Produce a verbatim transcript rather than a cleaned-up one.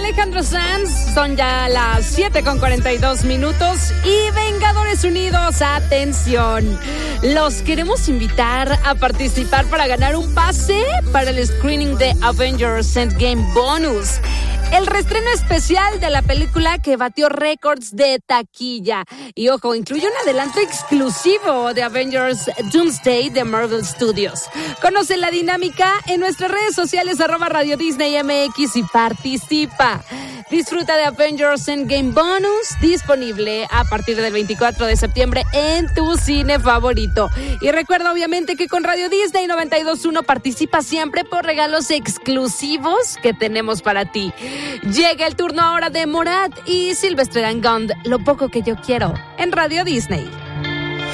Alejandro Sanz. Son ya las siete con cuarenta y dos minutos. Y Vengadores Unidos, atención. Los queremos invitar a participar para ganar un pase para el screening de Avengers Endgame Bonus. El reestreno especial de la película que batió récords de taquilla. Y ojo, incluye un adelanto exclusivo de Avengers Doomsday de Marvel Studios. Conoce la dinámica en nuestras redes sociales, arroba Radio Disney M X, y participa. Disfruta de Avengers Endgame Bonus, disponible a partir del veinticuatro de septiembre en tu cine favorito. Y recuerda obviamente que con Radio Disney noventa y dos punto uno participa siempre por regalos exclusivos que tenemos para ti. Llega el turno ahora de Morat y Silvestre Dangond, Lo poco que yo quiero, en Radio Disney.